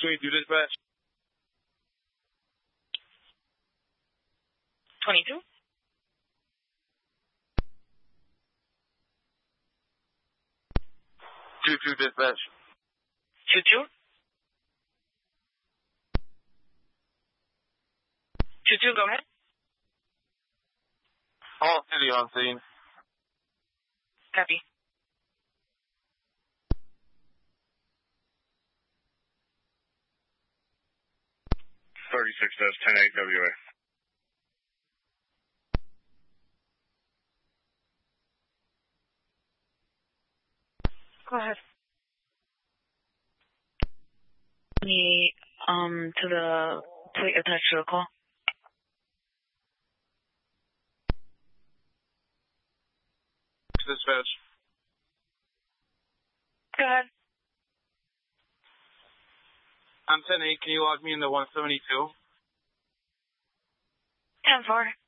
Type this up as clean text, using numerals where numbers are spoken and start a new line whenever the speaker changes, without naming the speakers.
22 dispatch.
22?
22 dispatch.
22? 22, go ahead.
All City on scene.
Copy.
$36-10-8 WA.
Go ahead. Me, to the plate attached to the call.
Dispatch.
Go ahead.
I'm 10-8. Can you log me into 172?
10-4.